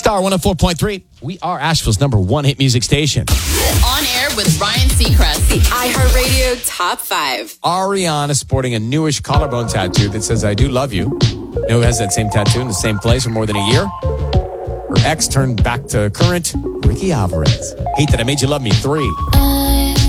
Star 104.3. We are Asheville's number one hit music station. On air with Ryan Seacrest. The iHeartRadio Top 5. Ariana sporting a newish collarbone tattoo that says, I do love you. You know who has that same tattoo in the same place for more than a year? Her ex turned back to current Ricky Alvarez. Hate That I Made You Love Me 3.